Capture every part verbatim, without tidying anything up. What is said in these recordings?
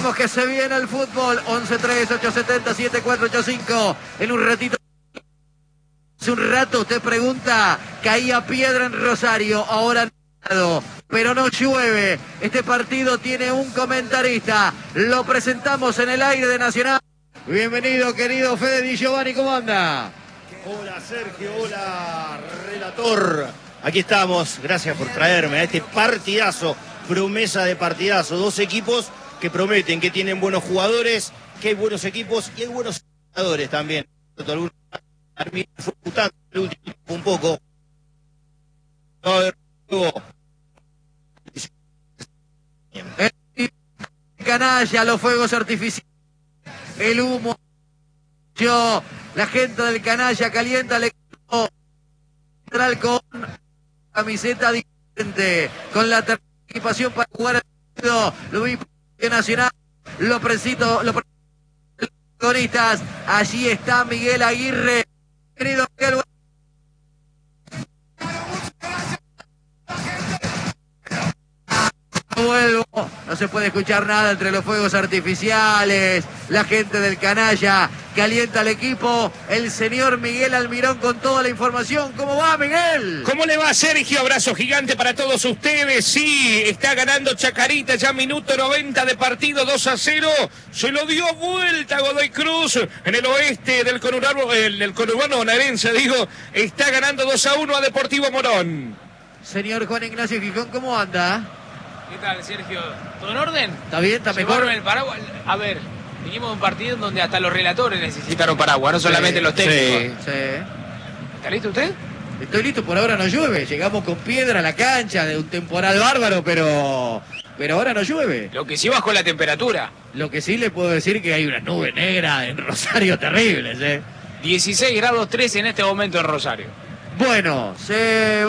Vamos que se viene el fútbol. once tres, ocho siete cero, siete cuatro ocho cinco. En un ratito. Hace un rato usted pregunta, caía piedra en Rosario, ahora no, pero no llueve. Este partido tiene un comentarista. Lo presentamos en el aire de Nacional. Bienvenido, querido Fede Di Giovanni, ¿cómo anda? Hola Sergio, hola relator. Aquí estamos, gracias por traerme a este partidazo, promesa de partidazo. Dos equipos que prometen, que tienen buenos jugadores, que hay buenos equipos y hay buenos jugadores también. Algunos fue gustando el último un poco. El canalla, los fuegos artificiales, el humo. Yo, la gente del canalla calienta el equipo con camiseta diferente, con la equipación para jugar el partido. Lo vi Nacional, lo presito, los protagonistas. Allí está Miguel Aguirre. Querido Miguel. Vuelvo, no se puede escuchar nada entre los fuegos artificiales. La gente del canalla calienta al equipo. El señor Miguel Almirón con toda la información. ¿Cómo va, Miguel? ¿Cómo le va, Sergio? Abrazo gigante para todos ustedes. Sí, está ganando Chacarita ya minuto noventa de partido, dos a cero. Se lo dio vuelta Godoy Cruz en el oeste del conurbano, el conurbano bonaerense, digo. Está ganando dos a uno a Deportivo Morón. Señor Juan Ignacio Gijón, ¿cómo anda? ¿Qué tal, Sergio? ¿Todo en orden? ¿Está bien? ¿Está mejor? El paraguas. A ver, vinimos de un partido en donde hasta los relatores necesitaron paraguas, no solamente sí, los técnicos. Sí, sí. ¿Está listo usted? Estoy listo, por ahora no llueve. Llegamos con piedra a la cancha de un temporal bárbaro, pero pero ahora no llueve. Lo que sí bajó la temperatura. Lo que sí le puedo decir que hay una nube negra en Rosario terribles, ¿eh? dieciséis grados tres en este momento en Rosario. Bueno, se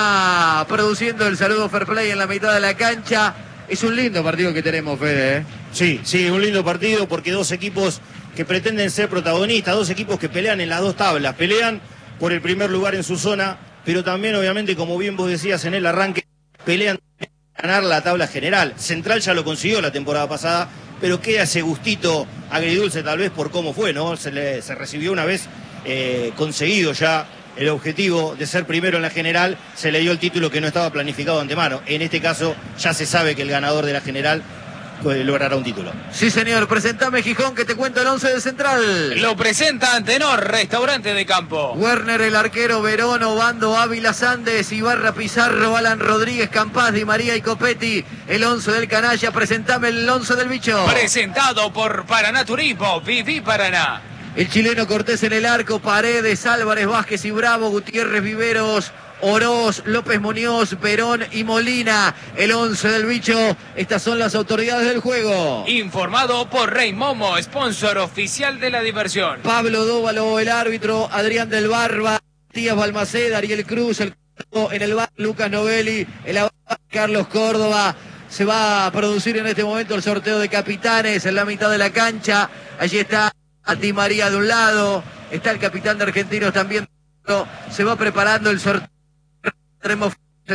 va produciendo el saludo fair play en la mitad de la cancha. Es un lindo partido que tenemos, Fede, ¿eh? Sí, sí, un lindo partido porque dos equipos que pretenden ser protagonistas, dos equipos que pelean en las dos tablas, pelean por el primer lugar en su zona, pero también obviamente, como bien vos decías en el arranque, pelean por ganar la tabla general. Central ya lo consiguió la temporada pasada, pero queda ese gustito agridulce tal vez por cómo fue, ¿no? Se, le, se recibió una vez eh, conseguido ya el objetivo de ser primero en la general, se le dio el título que no estaba planificado de antemano. En este caso ya se sabe que el ganador de la general logrará un título. Sí, señor. Presentame, Gijón, que te cuento el once de Central. Lo presenta Antenor, restaurante de campo. Werner, el arquero, Verón, Obando, Ávila, Sandes, Ibarra, Pizarro, Alan Rodríguez, Campaz, Di María y Copetti. El once del canalla. Presentame el once del bicho. Presentado por Paraná Turismo. Viví Paraná. El chileno Cortés en el arco, Paredes, Álvarez, Vázquez y Bravo, Gutiérrez, Viveros, Oroz, López Muñoz, Perón y Molina. El once del bicho. Estas son las autoridades del juego. Informado por Rey Momo, sponsor oficial de la diversión. Pablo Dóvalo, el árbitro, Adrián del Barba, Matías Balmaceda, Ariel Cruz, el en el bar, Lucas Novelli, el abogado Carlos Córdoba. Se va a producir en este momento el sorteo de capitanes en la mitad de la cancha. Allí está a Di María de un lado, está el capitán de Argentinos también. Se va preparando el sorteo. Tenemos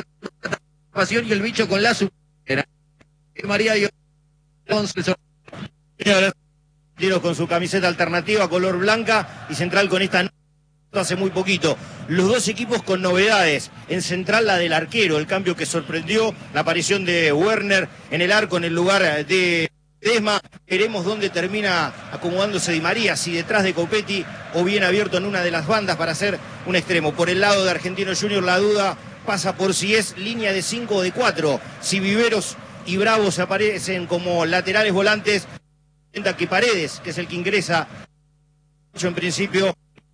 pasión y el bicho con la sub. Di María y Argentinos con su camiseta alternativa color blanca y Central con esta hace muy poquito. Los dos equipos con novedades. En Central la del arquero, el cambio que sorprendió, la aparición de Werner en el arco en el lugar de Desma. Veremos dónde termina acomodándose Di María, si detrás de Copetti o bien abierto en una de las bandas para hacer un extremo. Por el lado de Argentino Junior la duda pasa por si es línea de cinco o de cuatro. Si Viveros y Bravo se aparecen como laterales volantes, que Paredes, que es el que ingresa en principio.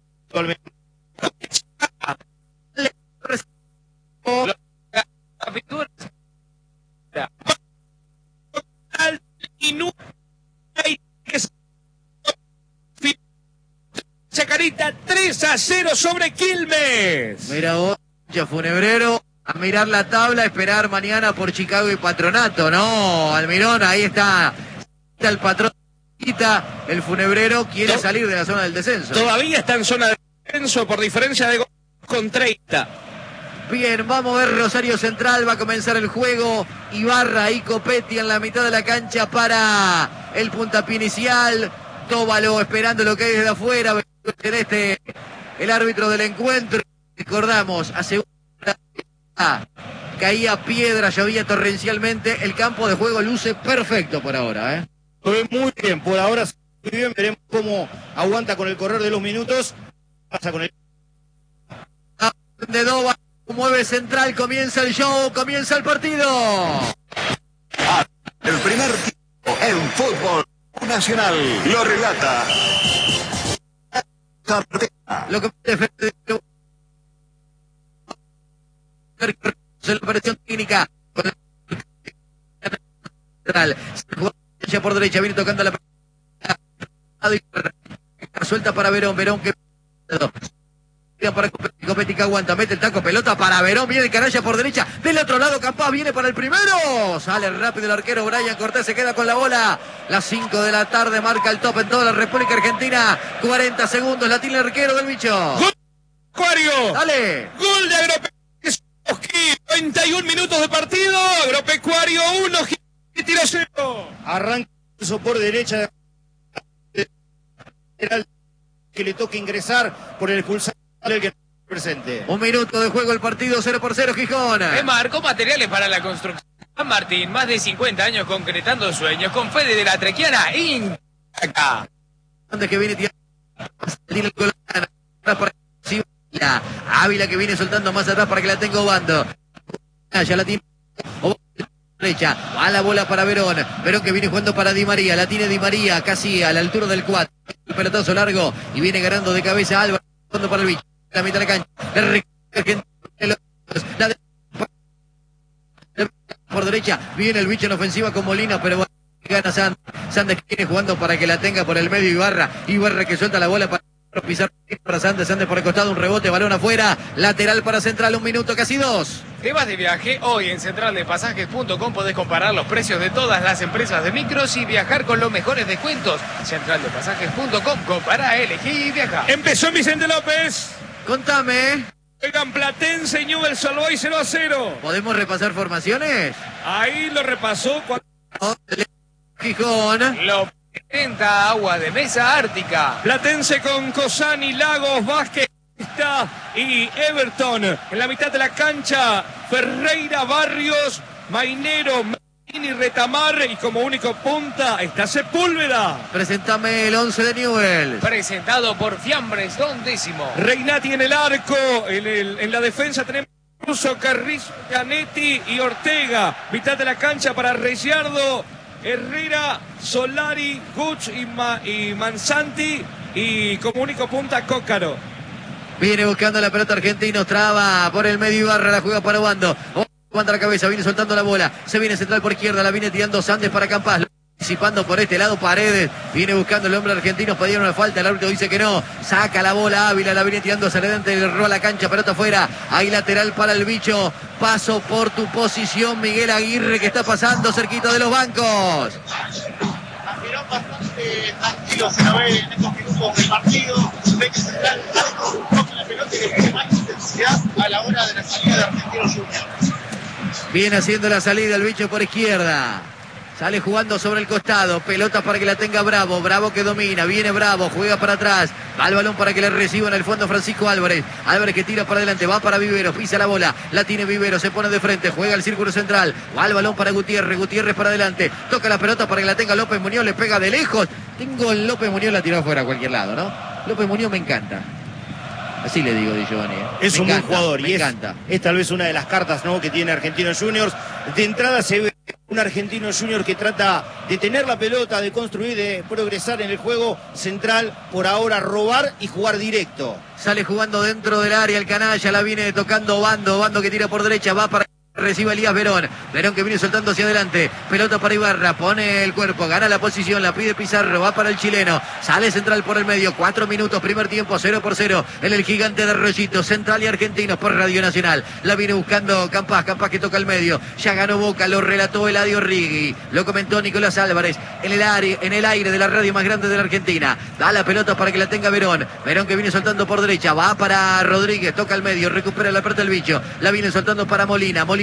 Chacarita tres a cero sobre Quilmes. Mira vos, Funebrero, a mirar la tabla, esperar mañana por Chicago y Patronato, ¿no? Almirón, ahí está, está el patrón, el Funebrero quiere salir de la zona del descenso. Todavía está en zona de descenso por diferencia de gol con treinta. Bien, vamos a ver Rosario Central, va a comenzar el juego. Ibarra y Copetti en la mitad de la cancha para el puntapié inicial. Tóbalo esperando lo que hay desde afuera. En este, el árbitro del encuentro. Recordamos, hace una... caía piedra, llovía torrencialmente. El campo de juego luce perfecto por ahora, ¿eh? Lo ve muy bien, por ahora muy bien. Veremos cómo aguanta con el correr de los minutos. Pasa con el... De Doba, mueve Central, comienza el show, comienza el partido. El primer tiempo en fútbol nacional lo relata lo que la operación técnica ya por derecha, viene tocando la suelta para Verón, Verón que para Copetti que aguanta, mete el taco, pelota para Verón, viene Canalla por derecha, del otro lado Campás viene para el primero, sale rápido el arquero Brian Cortés, se queda con la bola, las cinco de la tarde marca el top en toda la República Argentina, cuarenta segundos, la tiene el arquero del bicho. ¡Gol de Agropecuario! ¡Dale! ¡Gol de Agropecuario! noventa y un minutos de partido, Agropecuario uno, tiro cero. Arranca por derecha, que le toca ingresar por el expulsado el que presente. Un minuto de juego el partido, cero por cero Gijón. Que marcó materiales para la construcción. Juan Martín, más de cincuenta años concretando sueños con Fede de la Trequiana. Inca. Antes que viene tirando Ávila que viene soltando más atrás para que la tenga Obando. Ya la tiene derecha, va la bola para Verón, Verón que viene jugando para Di María, la tiene Di María casi a la altura del cuatro, el pelotazo largo y viene ganando de cabeza Álvaro, jugando para el bicho, la mitad de la cancha, la de... por derecha, viene el bicho en ofensiva con Molina, pero bueno, gana Sandes, Sandes que viene jugando para que la tenga por el medio Ibarra, Ibarra que suelta la bola para pisar para Sandes, Sandes por el costado, un rebote, balón afuera, lateral para Central, un minuto, casi dos. Te vas de viaje, hoy en central de pasajes punto com podés comparar los precios de todas las empresas de micros y viajar con los mejores descuentos. central de pasajes punto com, compará, elegí y viaja. Empezó Vicente López. Contame. Juegan Platense y Newell's Old Boys cero a cero. ¿Podemos repasar formaciones? Ahí lo repasó cuando... Gijón. Lo presenta Agua de Mesa Ártica. Platense con Cosani, Lagos, Vázquez y Everton. En la mitad de la cancha, Ferreira, Barrios, Mainero, Marini, Retamar y como único punta está Sepúlveda. Presentame el once de Newell's. Presentado por Fiambres, Don Décimo. Reinati en el arco, en, el, en la defensa tenemos Russo, Carrizo, Canetti y Ortega. Mitad de la cancha para Reyardo, Herrera, Solari, Guch y, Ma, y Mansanti y como único punta Cócaro. Viene buscando la pelota Argentino, traba por el medio Ibarra, la juega para Obando. Levanta la cabeza, viene soltando la bola, se viene central por izquierda, la viene tirando Sandes para Campás. Participando por este lado Paredes, viene buscando el hombre argentino, pidieron una falta, el árbitro dice que no, saca la bola Ávila, la viene tirando hacia adelante, le roba la cancha, pelota afuera, hay lateral para el bicho, paso por tu posición Miguel Aguirre que está pasando cerquita de los bancos. Bastante tranquilo se la ve en estos minutos del partido, ve que Central toca la pelota y le pone más intensidad a la hora de la salida de Argentinos Juniors. Viene haciendo la salida el bicho por izquierda. Sale jugando sobre el costado, pelota para que la tenga Bravo, Bravo que domina, viene Bravo, juega para atrás, va el balón para que le reciba en el fondo Francisco Álvarez, Álvarez que tira para adelante, va para Vivero, pisa la bola, la tiene Vivero, se pone de frente, juega el círculo central, va el balón para Gutiérrez, Gutiérrez para adelante, toca la pelota para que la tenga López Muñoz, le pega de lejos, tengo el López Muñoz, la tiró afuera a cualquier lado, ¿no? López Muñoz me encanta. Así le digo, Di Giovanni. Es me un encanta, buen jugador me y es, encanta. es tal vez una de las cartas, ¿no?, que tiene Argentinos Juniors. De entrada se ve un Argentino Junior que trata de tener la pelota, de construir, de progresar en el juego central, por ahora robar y jugar directo. Sale jugando dentro del área el canalla, la viene tocando Bando, Bando que tira por derecha, va para... Recibe Elías Verón, Verón que viene soltando hacia adelante, pelota para Ibarra, pone el cuerpo, gana la posición, la pide Pizarro, va para el chileno, sale Central por el medio, cuatro minutos, primer tiempo, cero por cero, en el gigante de Arroyito, Central y Argentinos por Radio Nacional, la viene buscando Campás, Campás que toca el medio, ya ganó Boca, lo relató Eladio Rigui, lo comentó Nicolás Álvarez, en el aire, en el aire de la radio más grande de la Argentina, da la pelota para que la tenga Verón, Verón que viene soltando por derecha, va para Rodríguez, toca el medio, recupera la pelota el bicho, la viene soltando para Molina, Molina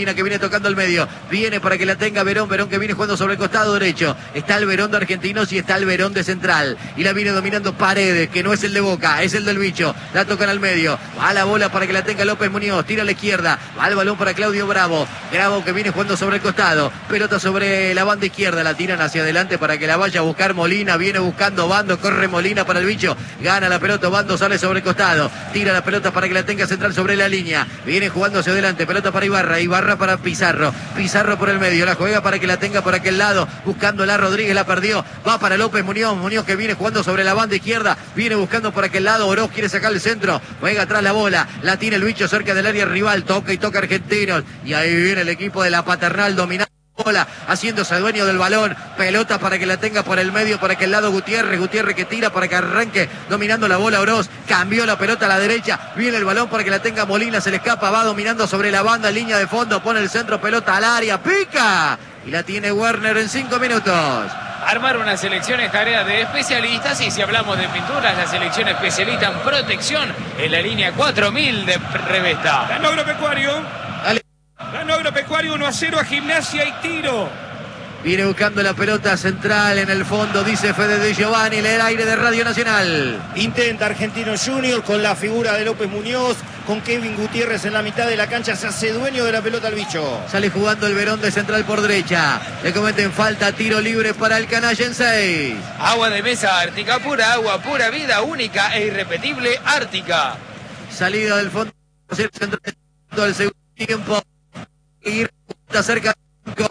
Molina que viene tocando el medio. Viene para que la tenga Verón. Verón que viene jugando sobre el costado derecho. Está el Verón de Argentinos y está el Verón de Central. Y la viene dominando Paredes, que no es el de Boca, es el del Bicho. La tocan al medio. Va la bola para que la tenga López Muñoz. Tira a la izquierda. Va el balón para Claudio Bravo. Bravo que viene jugando sobre el costado. Pelota sobre la banda izquierda. La tiran hacia adelante para que la vaya a buscar Molina. Viene buscando Bando. Corre Molina para el Bicho. Gana la pelota. Bando sale sobre el costado. Tira la pelota para que la tenga Central sobre la línea. Viene jugando hacia adelante. Pelota para Ibarra. Ibarra para Pizarro. Pizarro por el medio. La juega para que la tenga por aquel lado. Buscándola Rodríguez. La perdió. Va para López Muñoz. Muñoz que viene jugando sobre la banda izquierda. Viene buscando por aquel lado. Oroz quiere sacar el centro. Juega atrás la bola. La tiene el Bicho cerca del área rival. Toca y toca Argentinos. Y ahí viene el equipo de la Paternal dominando. Bola, haciéndose dueño del balón, pelota para que la tenga por el medio, para que el lado Gutiérrez, Gutiérrez que tira para que arranque dominando la bola Oroz, cambió la pelota a la derecha, viene el balón para que la tenga Molina, se le escapa, va dominando sobre la banda, línea de fondo, pone el centro, pelota al área, pica, y la tiene Werner en cinco minutos. Armar una selección es tarea de especialistas y si hablamos de pinturas, la selección especialista en protección en la línea cuatro mil de Revesta. Ganó Agropecuario. Ganó Agropecuario uno a cero a Gimnasia y Tiro. Viene buscando la pelota Central en el fondo, dice Fede De Giovanni, en el aire de Radio Nacional. Intenta Argentino Junior con la figura de López Muñoz, con Kevin Gutiérrez en la mitad de la cancha, se hace dueño de la pelota al Bicho. Sale jugando el Verón de Central por derecha. Le cometen falta, tiro libre para el canalla en seis. Agua de mesa Ártica pura, agua pura vida única e irrepetible Ártica. Salida del fondo Central del segundo tiempo. Y está cerca de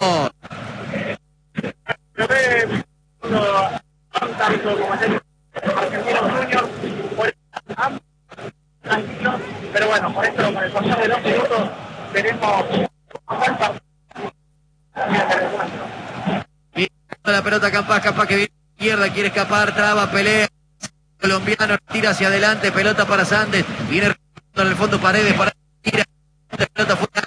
Lo ve tanto como el Argentino Junior, tranquilo, pero bueno, por esto, con el pasar de dos minutos, tenemos la pelota Campas, Campas que viene a la izquierda, quiere escapar, traba, pelea. Colombiano tira hacia adelante, pelota para Sandes, viene en el fondo Paredes, para tira, pelota fuera.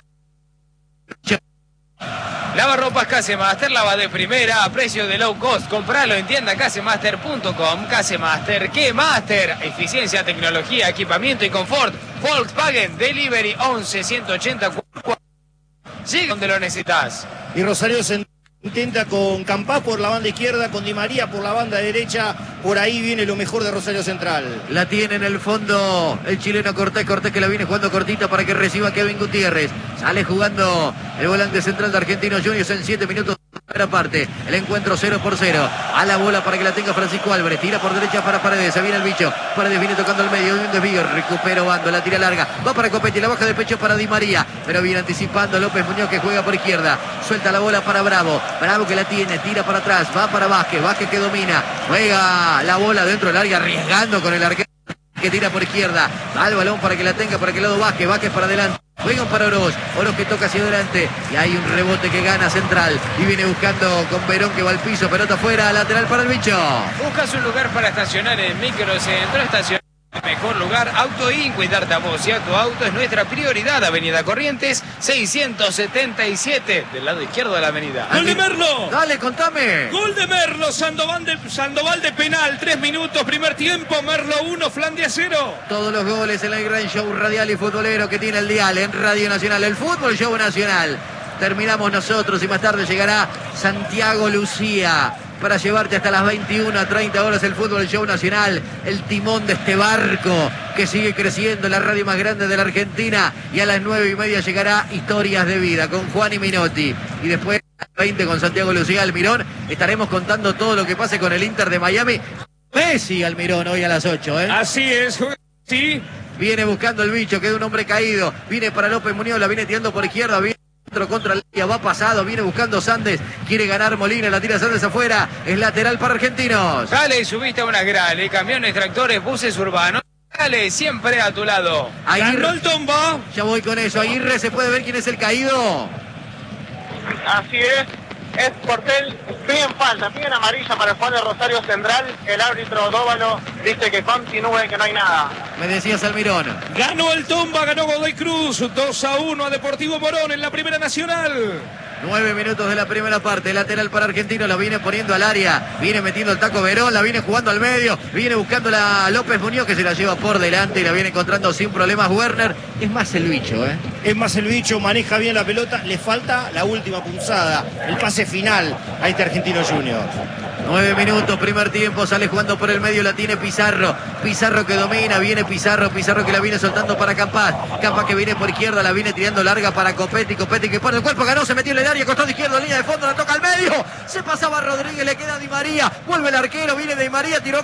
Lavarropas Casemaster, lava de primera a precio de low cost. Compralo en tienda casemaster punto com. Casemaster, ¿qué Master? Eficiencia, tecnología, equipamiento y confort. Volkswagen Delivery once ciento ochenta. Sigue donde lo necesitas. Y Rosario se intenta con Campás por la banda izquierda, con Di María por la banda derecha. Por ahí viene lo mejor de Rosario Central. La tiene en el fondo el chileno Cortés. Cortés que la viene jugando cortita para que reciba Kevin Gutiérrez. Sale jugando el volante central de Argentinos Juniors en siete minutos de la primera parte. El encuentro cero por cero. A la bola para que la tenga Francisco Álvarez. Tira por derecha para Paredes. Se viene el Bicho. Paredes viene tocando el medio. Un desvío. Recupera Bando. La tira larga. Va para Copetti. La baja de pecho para Di María. Pero viene anticipando López Muñoz que juega por izquierda. Suelta la bola para Bravo. Bravo que la tiene. Tira para atrás. Va para Vázquez. Vázquez que domina. Juega la bola dentro del área, arriesgando con el arquero que tira por izquierda. Va el balón para que la tenga para que el lado Vázquez. Vázquez para adelante. Juegan para Oroz. Oroz que toca hacia adelante. Y hay un rebote que gana Central. Y viene buscando con Verón que va al piso. Pelota afuera. Lateral para el Bicho. Buscas un lugar para estacionar en Microcentro. Estacionar mejor lugar. Auto In. Cuidarte a vos y a tu auto es nuestra prioridad. Avenida Corrientes seiscientos setenta y siete. Del lado izquierdo de la avenida. ¡Gol de Merlo! Dale, contame. Gol de Merlo. Sandoval de, Sandoval de penal. Tres minutos. Primer tiempo. Merlo uno. Flandia cero. Todos los goles en el gran show radial y futbolero que tiene el dial en Radio Nacional. El Fútbol Show Nacional. Terminamos nosotros y más tarde llegará Santiago Lucía para llevarte hasta las veintiuna a treinta horas el Fútbol Show Nacional, el timón de este barco que sigue creciendo, la radio más grande de la Argentina, y a las nueve y media llegará Historias de Vida con Juan y Minotti, y después a las veinte con Santiago Lucía Almirón estaremos contando todo lo que pase con el Inter de Miami. Messi Almirón hoy a las ocho, ¿eh? Así es, sí. Viene buscando el Bicho, queda un hombre caído, viene para López Muñoz, la viene tirando por izquierda, viene contra el área, va pasado, viene buscando Sandes, quiere ganar Molina, la tira Sandes afuera, es lateral para Argentinos. Dale, subiste a una grale, camiones, tractores, buses urbanos. Dale, siempre a tu lado. Ganó el Tomba. Ya voy con eso. Aguirre, ¿se puede ver quién es el caído? Así es, es Portel, piden falta, piden amarilla para el jugador de Rosario Central, el árbitro Dóvalo dice que continúe, que no hay nada. Me decías Almirón. Ganó el Tomba, ganó Godoy Cruz, dos a uno a Deportivo Morón en la Primera Nacional. Nueve minutos de la primera parte, lateral para Argentino, la viene poniendo al área, viene metiendo el taco Verón, la viene jugando al medio, viene buscando la López Muñoz que se la lleva por delante y la viene encontrando sin problemas Werner. Es más el Bicho, ¿eh? Es más, el bicho maneja bien la pelota, le falta la última punzada, el pase final a este Argentino Junior. Nueve minutos, primer tiempo, sale jugando por el medio, la tiene Pizarro. Pizarro que domina, viene Pizarro, Pizarro que la viene soltando para Campas. Campas que viene por izquierda, la viene tirando larga para Copetti. Copetti que pone el cuerpo, ganó, se metió en el área, costado izquierdo, línea de fondo, la toca al medio. Se pasaba Rodríguez, le queda Di María. Vuelve el arquero, viene Di María, tiró a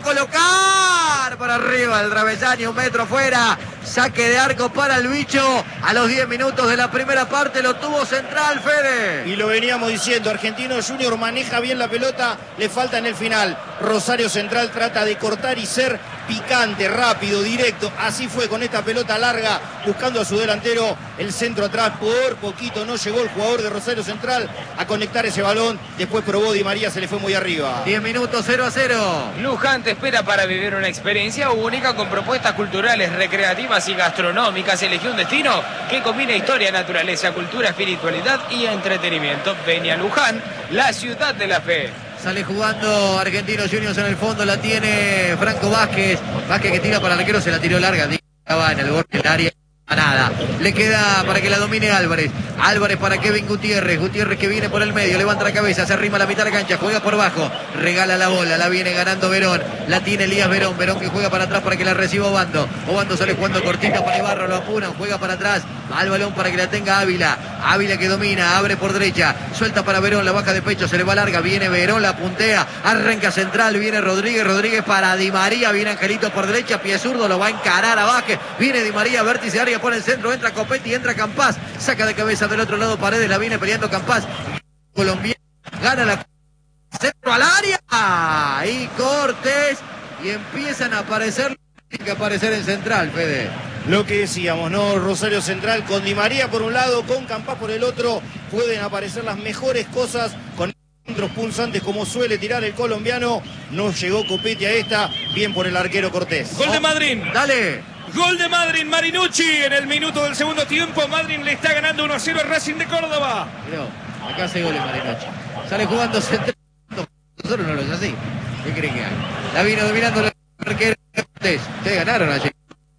colocar para arriba el travesaño, un metro fuera. Saque de arco para el bicho. A los diez minutos de la primera parte lo tuvo Central, Fede. Y lo veníamos diciendo, Argentino Junior maneja bien la pelota, le falta en el final. Rosario Central trata de cortar y ser picante, rápido, directo. Así fue con esta pelota larga, buscando a su delantero. El centro atrás, por poquito no llegó el jugador de Rosario Central a conectar ese balón. Después probó Di María, se le fue muy arriba. diez minutos, cero a cero. Luján te espera para vivir una experiencia única con propuestas culturales, recreativas y gastronómicas. Eligió un destino que combina historia, naturaleza, cultura, espiritualidad y entretenimiento. Ven a Luján, la ciudad de la fe. Sale jugando Argentinos Juniors en el fondo, la tiene Franco Vázquez. Vázquez que tira para el arquero, se la tiró larga, estaba en el borde del área. Nada, le queda para que la domine Álvarez. Álvarez para Kevin Gutiérrez. Gutiérrez que viene por el medio, levanta la cabeza, se arrima a la mitad de la cancha, juega por bajo, regala la bola, la viene ganando Verón. La tiene Elías Verón. Verón que juega para atrás para que la reciba Obando. Obando sale jugando cortita para Ibarra, lo apuran, juega para atrás, va al balón para que la tenga Ávila. Ávila que domina, abre por derecha, suelta para Verón, la baja de pecho, se le va larga, viene Verón, la puntea, arranca Central, viene Rodríguez, Rodríguez para Di María, viene Angelito por derecha, pie zurdo, lo va a encarar a Vázquez, viene Di María, vértice área, pone el centro, entra Copetti, entra Campas, saca de cabeza del otro lado Paredes, la viene peleando Campas, colombiano, gana la centro al área, y Cortés, y empiezan a aparecer, tiene que aparecer en Central, Fede. Lo que decíamos, ¿no? Rosario Central con Di María por un lado, con Campas por el otro, pueden aparecer las mejores cosas con centros punzantes como suele tirar el colombiano. No llegó Copetti a esta, bien por el arquero Cortés. Gol de Madryn. Dale. Gol de Madryn, Marinucci en el minuto del segundo tiempo. Madryn le está ganando uno a cero al Racing de Córdoba. Pero acá hace goles Marinucci. Sale jugando Central. Nosotros no lo es así. ¿Qué creen que haga? La vino dominando el arquero Cortés. Ustedes ganaron ayer.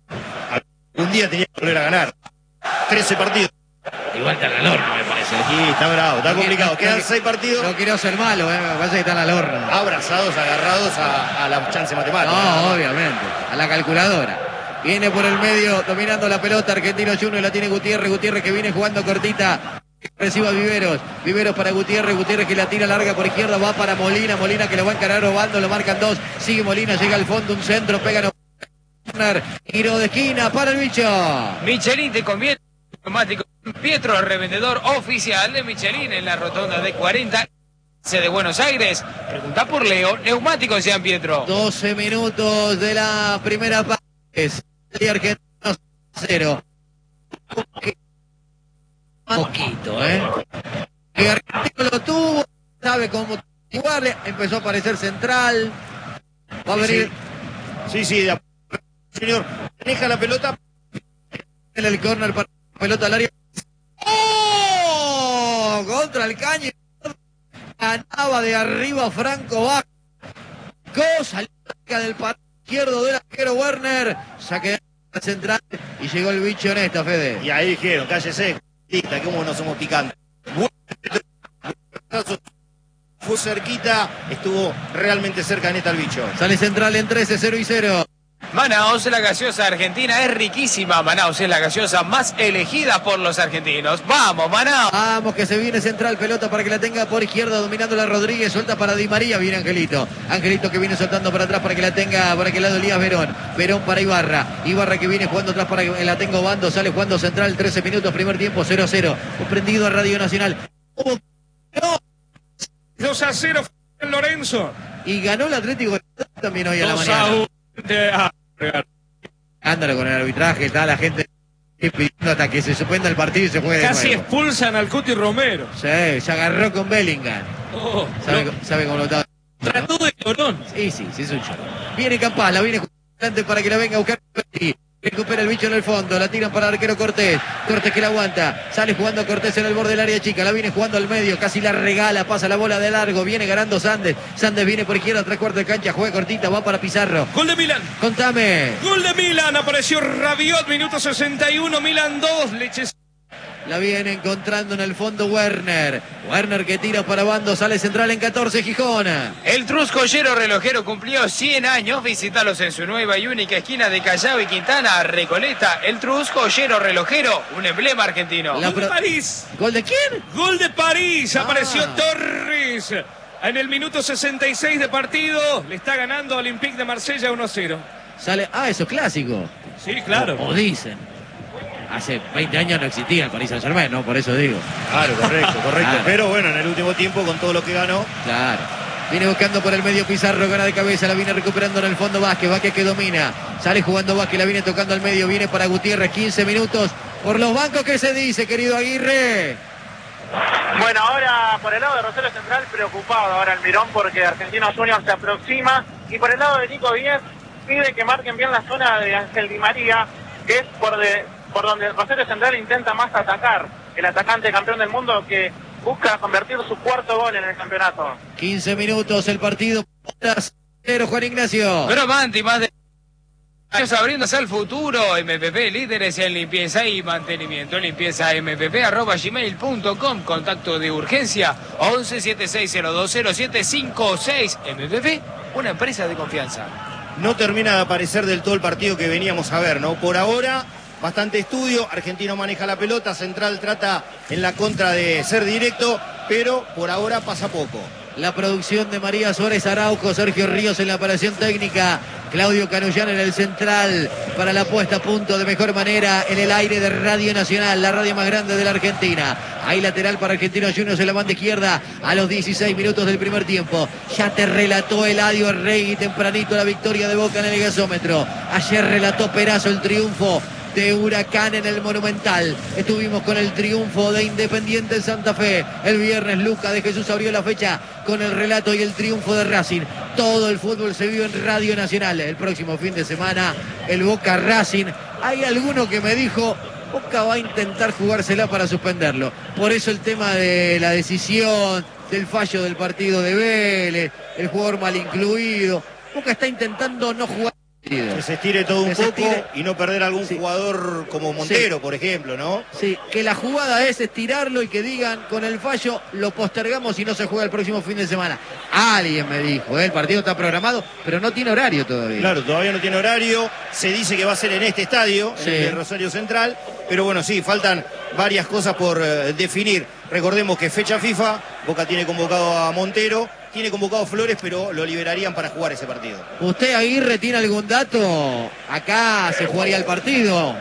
Un día tenía que volver a ganar. trece partidos. Igual está al horno, me parece. Sí, está bravo, está No complicado. quiero- Quedan no- seis partidos No quiero ser malo, eh, me parece que están al horno. abrazados, agarrados a, a la chance matemática. No, obviamente. A la calculadora. Viene por el medio, dominando la pelota. Argentino Junior la tiene Gutiérrez. Gutiérrez que viene jugando cortita. Reciba Viveros. Viveros para Gutiérrez. Gutiérrez que la tira larga por izquierda. Va para Molina. Molina que lo va a encarar Obando. Lo marcan dos. Sigue Molina. Llega al fondo. Un centro. Pega no. Giro de esquina para el bicho. Michelin te conviene. Neumático Pietro, revendedor oficial de Michelin en la rotonda de cuarenta de Buenos Aires. Pregunta por Leo, neumáticos San Pietro. doce minutos de la primera parte. Y Argentinos cero. Poquito, ¿eh? Que Argentino lo tuvo, sabe cómo jugarle. Empezó a aparecer Central. Va a venir Sí, sí, de a- Junior maneja la pelota. en el córner para pelota al área. ¡Oh! Contra el caño. Ganaba de arriba Franco Vázquez. Salió cerca del palo izquierdo del arquero Werner. Saque de Central y llegó el bicho en esta, Fede. Y ahí dijeron, cállese, lista, cómo no somos picantes. Fue cerquita, estuvo realmente cerca en esta el bicho. Sale Central en trece, cero y cero. Manaus, la gaseosa argentina es riquísima. Manaus es la gaseosa más elegida por los argentinos. ¡Vamos, Manaus! Vamos que se viene Central, pelota para que la tenga por izquierda, dominando la Rodríguez, suelta para Di María, viene Angelito. Angelito que viene soltando para atrás para que la tenga, para que lado Elías Verón. Verón para Ibarra. Ibarra que viene jugando atrás para que la tenga Obando, sale jugando Central, trece minutos, primer tiempo, cero a cero. Prendido a Radio Nacional. Oh, no. dos a cero Lorenzo. Y ganó el Atlético también hoy a la dos a mañana. uno. Ah, Ándale con el arbitraje, está la gente pidiendo hasta que se suspenda el partido y se juegue de Casi nuevo. expulsan al Cuti Romero. Sí, se agarró con Bellingham. Oh, ¿Sabe, lo- sabe cómo lo estaba? trató de llorón. Sí, sí, sí, es un chorro. Viene Campas, la viene jugando para que la venga a buscar. Recupera el bicho en el fondo, la tiran para el arquero Cortés. Cortés que la aguanta, sale jugando Cortés en el borde del área chica, la viene jugando al medio, casi la regala, pasa la bola de largo, viene ganando Sandes. Sandes viene por izquierda, tres cuartos de cancha, juega cortita, va para Pizarro. Gol de Milan. Contame. Gol de Milan. Apareció Rabiot, minuto sesenta y uno. Milan dos, Leches La viene encontrando en el fondo Werner. Werner que tira para Bando, sale central en catorce Gijón. El Trus Joyero Relojero cumplió cien años. Visítalos en su nueva y única esquina de Callao y Quintana, Recoleta. El Trus Joyero Relojero, un emblema argentino. La Gol de pro... París. ¿Gol de quién? Gol de París. Ah. Apareció Torres. En el minuto sesenta y seis de partido. Le está ganando Olympique de Marsella uno a cero. Sale... Ah, eso es clásico. Sí, claro. O, o dicen. Hace veinte años no existía el Paris Saint-Germain, ¿no? Por eso digo. Claro, correcto, correcto. Claro. Pero bueno, en el último tiempo, con todo lo que ganó. Claro. Viene buscando por el medio Pizarro, gana de cabeza, la viene recuperando en el fondo Vázquez, Vázquez que domina. Sale jugando Vázquez, la viene tocando al medio, viene para Gutiérrez, quince minutos por los bancos. ¿Qué se dice, querido Aguirre? Bueno, ahora por el lado de Rosario Central, preocupado ahora el Mirón porque Argentinos Juniors se aproxima. Y por el lado de Nico Díez, pide que marquen bien la zona de Ángel Di María, que es por de... por donde Rosario Central intenta más atacar, el atacante campeón del mundo que busca convertir su cuarto gol en el campeonato. quince minutos el partido. Cero, Juan Ignacio. Pero Manti, más de años abriéndose al futuro. M P P, líderes en limpieza y mantenimiento. Limpieza m p p arroba gmail punto com. Contacto de urgencia once setenta y seis cero dos cero siete cinco seis. M P P, una empresa de confianza. No termina de aparecer del todo el partido que veníamos a ver, ¿no? Por ahora, bastante estudio. Argentino maneja la pelota. Central trata en la contra de ser directo, pero por ahora pasa poco. La producción de María Suárez Araujo, Sergio Ríos en la operación técnica, Claudio Canullán en el central para la puesta a punto de mejor manera en el aire de Radio Nacional, la radio más grande de la Argentina. Ahí lateral para Argentinos Juniors en la banda izquierda a los dieciséis minutos del primer tiempo. Ya te relató Eladio Arregui tempranito la victoria de Boca en el gasómetro. Ayer relató Perazo el triunfo de Huracán en el Monumental. Estuvimos con el triunfo de Independiente en Santa Fe. El viernes Luca de Jesús abrió la fecha con el relato y el triunfo de Racing. Todo el fútbol se vive en Radio Nacional. El próximo fin de semana el Boca Racing. Hay alguno que me dijo Boca va a intentar jugársela para suspenderlo. Por eso el tema de la decisión, del fallo del partido de Vélez, el jugador mal incluido. Boca está intentando no jugar. Que se estire todo un Que se poco estire. y no perder algún Sí. jugador como Montero, Sí. por ejemplo, ¿no? Sí, que la jugada es estirarlo y que digan con el fallo lo postergamos y no se juega el próximo fin de semana. Alguien me dijo, ¿eh? El partido está programado, pero no tiene horario todavía. Claro, todavía no tiene horario. Se dice que va a ser en este estadio, Sí. en el de Rosario Central. Pero bueno, sí, faltan varias cosas por eh, definir. Recordemos que fecha FIFA, Boca tiene convocado a Montero, tiene convocado a Flores, pero lo liberarían para jugar ese partido. ¿Usted, Aguirre, tiene algún dato? Acá se jugaría el partido.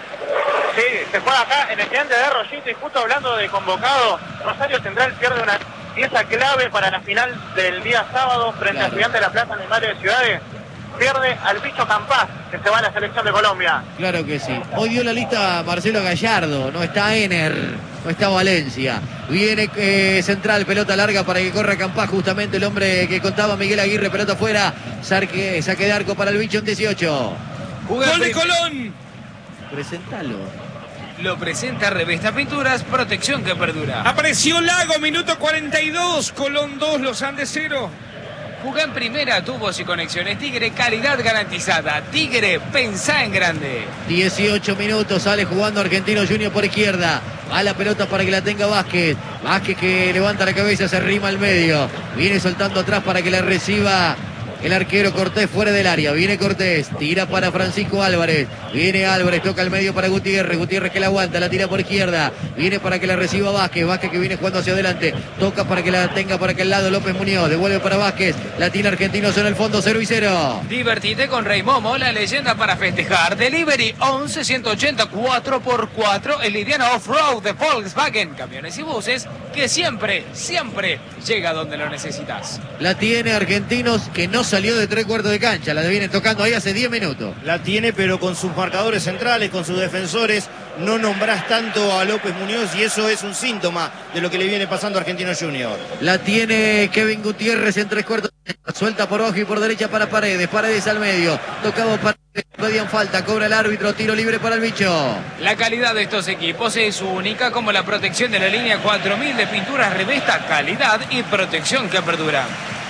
Sí, se juega acá en el gigante de Rollito y justo hablando de convocado, Rosario Central pierde una pieza clave para la final del día sábado frente Claro. al Gigante de la Plata en el Mario de Ciudades. Pierde al Bicho Campás, que se va a la selección de Colombia. Claro que sí. Hoy dio la lista Marcelo Gallardo, no está Ener, no está Valencia. Viene eh, central, pelota larga para que corra Campás, justamente el hombre que contaba Miguel Aguirre, pelota afuera, saque, saque de arco para el Bicho en dieciocho. Jugó Gol de el- Colón. Presentalo. Lo presenta Revista Pinturas, protección que perdura. Apareció Lago, minuto cuarenta y dos. Colón dos, Los Andes cero. Jugá en primera, tubos y conexiones Tigre, calidad garantizada. Tigre, pensá en grande. dieciocho minutos, sale jugando Argentino Junior por izquierda. Va la pelota para que la tenga Vázquez. Vázquez que levanta la cabeza, se arrima al medio. Viene soltando atrás para que la reciba el arquero Cortés fuera del área. Viene Cortés, tira para Francisco Álvarez. Viene Álvarez, toca al medio para Gutiérrez. Gutiérrez que la aguanta, la tira por izquierda. Viene para que la reciba Vázquez. Vázquez que viene jugando hacia adelante. Toca para que la tenga por aquel lado López Muñoz. Devuelve para Vázquez. La tiene Argentinos en el fondo, cero y cero. Divertite con Rey Momo, la leyenda para festejar. Delivery once ciento ochenta cuatro por cuatro. El liviano off-road de Volkswagen. Camiones y buses que siempre, siempre llega donde lo necesitas. La tiene Argentinos que no salió de tres cuartos de cancha. La viene tocando ahí hace diez minutos. La tiene, pero con sus marcadores centrales, con sus defensores, no nombrás tanto a López Muñoz y eso es un síntoma de lo que le viene pasando a Argentino Junior. La tiene Kevin Gutiérrez en tres cuartos. Suelta por ojo y por derecha para Paredes. Paredes al medio. Tocado Paredes. Pedían falta. Cobra el árbitro. Tiro libre para el Bicho. La calidad de estos equipos es única, como la protección de la línea cuatro mil de Pinturas Revista, calidad y protección que perdura.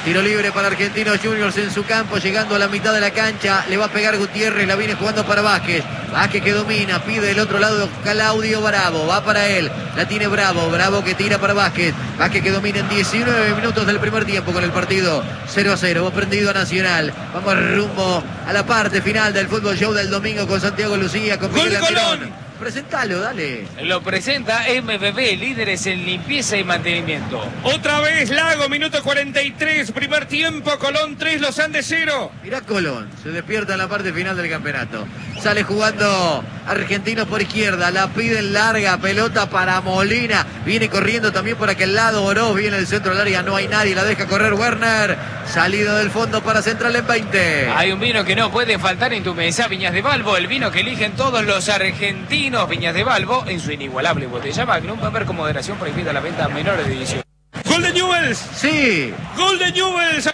Tiro libre para Argentinos Juniors en su campo, llegando a la mitad de la cancha. Le va a pegar Gutiérrez, la viene jugando para Vázquez. Vázquez que domina, pide del otro lado Claudio Bravo. Va para él, la tiene Bravo. Bravo que tira para Vázquez. Vázquez que domina en diecinueve minutos del primer tiempo con el partido cero a cero. Va prendido a Nacional. Vamos rumbo a la parte final del Fútbol Show del domingo con Santiago Lucía, con Miguel Almirón. Presentalo, dale. Lo presenta M B B, líderes en limpieza y mantenimiento. Otra vez Lago, minuto cuarenta y tres, primer tiempo, Colón tres, Los Andes cero. Mirá Colón, se despierta en la parte final del campeonato. Sale jugando Argentino por izquierda, la piden larga, pelota para Molina. Viene corriendo también por aquel lado Oroz, viene el centro del área, no hay nadie, la deja correr Werner. Salida del fondo para Central en veinte. Hay un vino que no puede faltar en tu mesa, Viñas de Balbo, el vino que eligen todos los argentinos. Viñas de Balbo, en su inigualable botella Magnum, va a haber con moderación prohibida la venta a menores de dieciocho. Gol de Newell's. Sí. Gol de Newell's.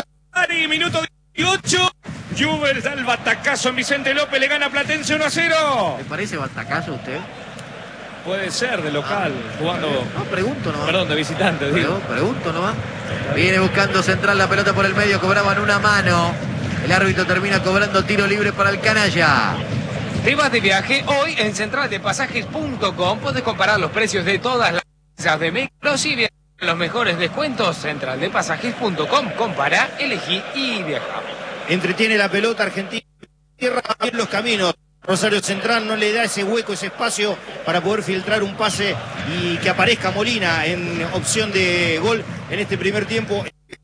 Minuto dieciocho. Newell's da el batacazo en Vicente López, le gana Platense uno a cero. ¿Le parece batacazo a usted? Puede ser de local, ah, jugando. No, pregunto nomás. Perdón, de visitante, digo. Pregunto nomás. Viene buscando Central la pelota por el medio, cobraban una mano. El árbitro termina cobrando tiro libre para el canalla. Te vas de viaje hoy en central de pasajes punto com. Puedes comparar los precios de todas las empresas de micros y viajar los mejores descuentos. central de pasajes punto com. Compara, elegí y viaja. Entretiene la pelota Argentina. Cierra bien los caminos. Rosario Central no le da ese hueco, ese espacio para poder filtrar un pase y que aparezca Molina en opción de gol en este primer tiempo.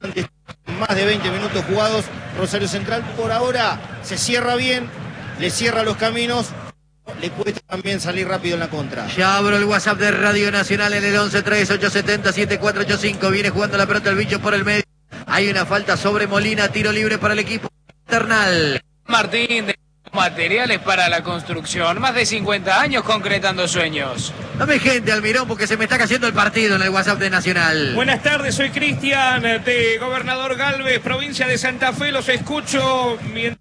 Más de veinte minutos jugados. Rosario Central por ahora se cierra bien. Le cierra los caminos, le cuesta también salir rápido en la contra. Ya abro el WhatsApp de Radio Nacional en el once tres ocho siete cero siete cuatro ocho cinco. Viene jugando la pelota el bicho por el medio. Hay una falta sobre Molina, tiro libre para el equipo Eternal. Martín de materiales para la construcción, más de cincuenta años concretando sueños. Dame gente, Almirón, porque se me está cayendo el partido en el WhatsApp de Nacional. Buenas tardes, soy Cristian de Gobernador Galvez, provincia de Santa Fe. Los escucho mientras...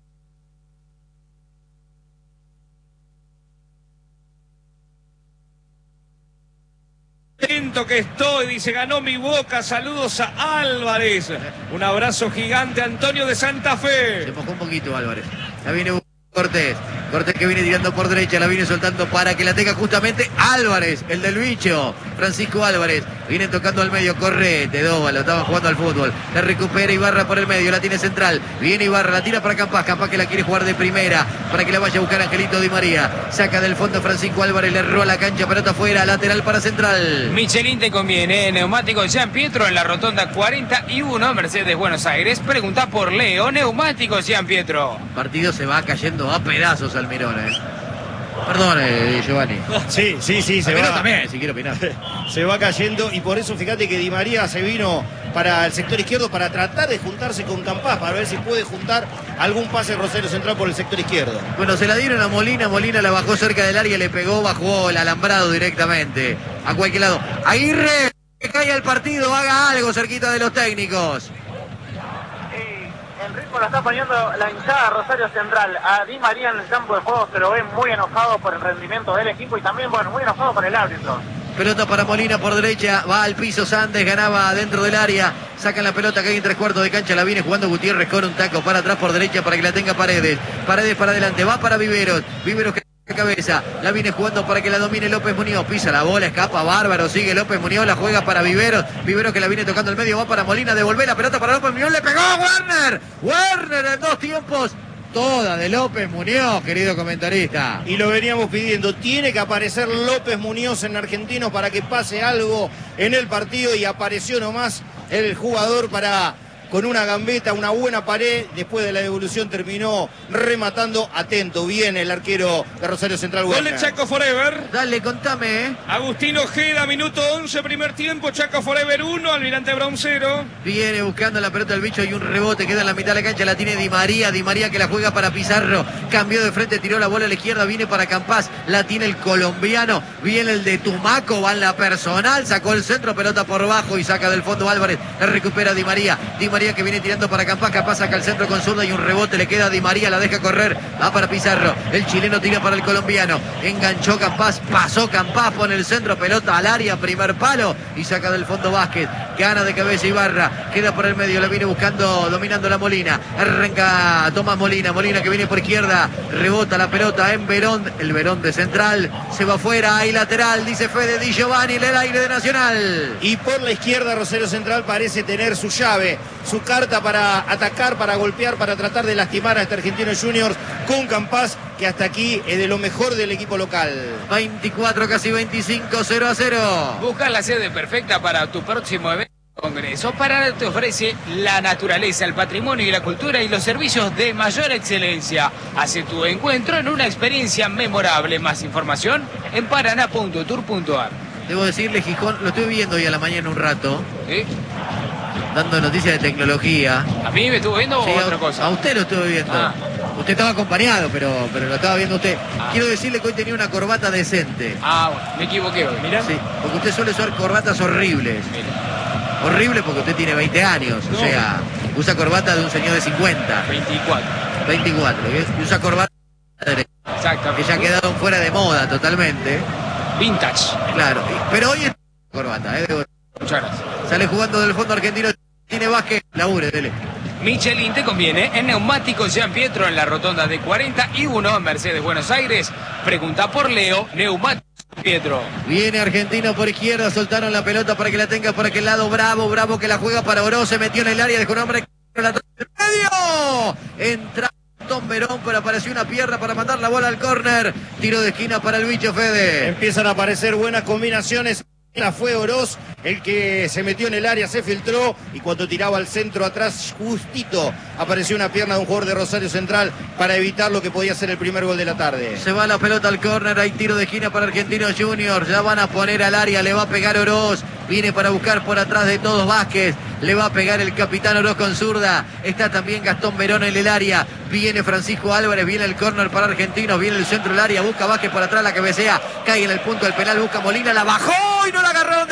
que estoy, dice, ganó mi Boca, saludos a Álvarez, un abrazo gigante, Antonio de Santa Fe. Se mojó un poquito Álvarez, la viene Cortés, Cortés que viene tirando por derecha, la viene soltando para que la tenga justamente Álvarez, el del bicho, Francisco Álvarez, viene tocando al medio, corre, de Dóvalo, estaban jugando al fútbol, la recupera Ibarra por el medio, la tiene Central, viene Ibarra, la tira para Campas, Campas que la quiere jugar de primera, para que la vaya a buscar Angelito Di María, saca del fondo Francisco Álvarez, le roba la cancha, pelota afuera, lateral para Central. Michelin te conviene, neumáticos Jean Pietro en la rotonda cuarenta y uno, Mercedes Buenos Aires, pregunta por Leo, neumáticos Jean Pietro. El partido se va cayendo a pedazos Almirón, eh. Perdón, eh, Giovanni. Sí, sí, sí, se Almirón va. también, si quiero opinar. Se va cayendo y por eso fíjate que Di María se vino para el sector izquierdo para tratar de juntarse con Campas, para ver si puede juntar algún pase Rosario Central por el sector izquierdo. Bueno, se la dieron a Molina, Molina la bajó cerca del área, le pegó, bajó el alambrado directamente a cualquier lado. Aguirre, que caiga el partido, haga algo cerquita de los técnicos. El ritmo lo está poniendo la hinchada Rosario Central. A Di María en el campo de juego se lo ve muy enojado por el rendimiento del equipo y también, bueno, muy enojado por el árbitro. Pelota para Molina por derecha, va al piso Sandes, ganaba dentro del área, sacan la pelota que hay en tres cuartos de cancha, la viene jugando Gutiérrez con un taco para atrás por derecha para que la tenga Paredes. Paredes para adelante, va para Viveros, Viveros que cabeza, la viene jugando para que la domine López Muñoz, pisa la bola, escapa bárbaro, sigue López Muñoz, la juega para Viveros, Viveros que la viene tocando el medio, va para Molina, devolver la pelota para López Muñoz, le pegó a Werner, Werner en dos tiempos, toda de López Muñoz, querido comentarista. Y lo veníamos pidiendo, tiene que aparecer López Muñoz en Argentinos para que pase algo en el partido y apareció nomás el jugador para... con una gambeta, una buena pared, después de la devolución terminó rematando, atento, bien el arquero de Rosario Central. Gol de Chaco Forever. Dale, contame, ¿eh? Agustín Ojeda, minuto once, primer tiempo, Chaco Forever uno, Almirante Brown cero. Viene buscando la pelota del bicho y un rebote, queda en la mitad de la cancha, la tiene Di María, Di María que la juega para Pizarro, cambió de frente, tiró la bola a la izquierda, viene para Campas, la tiene el colombiano, viene el de Tumaco, va en la personal, sacó el centro, pelota por bajo y saca del fondo Álvarez, la recupera Di María, Di María María que viene tirando para Campás. Campás saca el centro con zurda y un rebote le queda a Di María. La deja correr. Va para Pizarro. El chileno tira para el colombiano. Enganchó Campás. Pasó Campás. Pone el centro. Pelota al área. Primer palo. Y saca del fondo Vázquez. Gana de cabeza Ibarra. Queda por el medio. La viene buscando. Dominando la Molina. Arranca Tomás Molina. Molina que viene por izquierda. Rebota la pelota en Verón. El Verón de central. Se va afuera. Hay lateral. Dice Fede Di Giovanni. En el aire de Nacional. Y por la izquierda Rosario Central parece tener su llave, su carta para atacar, para golpear, para tratar de lastimar a este Argentinos Juniors con Campás, que hasta aquí es de lo mejor del equipo local. veinticuatro, casi veinticinco, cero a cero. Busca la sede perfecta para tu próximo evento. Congreso Paraná te ofrece la naturaleza, el patrimonio y la cultura y los servicios de mayor excelencia. Hace tu encuentro en una experiencia memorable. Más información en paraná punto tour punto ar. Debo decirle, Gijón, lo estoy viendo hoy a la mañana un rato, ¿Sí? dando noticias de tecnología. ¿A mí me estuvo viendo Sí, o a, otra cosa? a usted lo estuve viendo. Ah. Usted estaba acompañado, pero, pero lo estaba viendo usted. Ah. Quiero decirle que hoy tenía una corbata decente. Ah, bueno, me equivoqué hoy. Mirá. Sí, porque usted suele usar corbatas horribles. Mira, Horrible porque usted tiene veinte años. No. O sea, usa corbata de un señor de cincuenta. veinticuatro. veinticuatro. Y usa corbata de que Exactamente. ya quedaron fuera de moda totalmente. Vintage. Claro. Pero hoy es corbata, ¿eh? Muchas gracias. Sale jugando del fondo argentino. Tiene Vázquez. Labure, dele. Michelin te conviene en Neumáticos San Pietro en la rotonda de cuarenta y uno en Mercedes, Buenos Aires. Pregunta por Leo, Neumáticos San Pietro. Viene Argentino por izquierda, soltaron la pelota para que la tenga por aquel lado. Bravo, Bravo que la juega para Oro, se metió en el área, dejó un hombre en la medio. Entra Tom Verón, pero apareció una pierna para mandar la bola al córner. Tiro de esquina para el bicho Fede. Empiezan a aparecer buenas combinaciones. Fue Oroz el que se metió en el área, se filtró y cuando tiraba al centro atrás justito apareció una pierna de un jugador de Rosario Central para evitar lo que podía ser el primer gol de la tarde. Se va la pelota al córner, hay tiro de esquina para Argentinos Juniors, ya van a poner al área, le va a pegar Oroz, viene para buscar por atrás de todos Vázquez, le va a pegar el capitán Oroz con zurda, está también Gastón Verón en el área, viene Francisco Álvarez, viene el córner para Argentinos, viene el centro del área, busca Vázquez por atrás, la cabecea, cae en el punto del penal, busca Molina, la bajó y no la agarraron de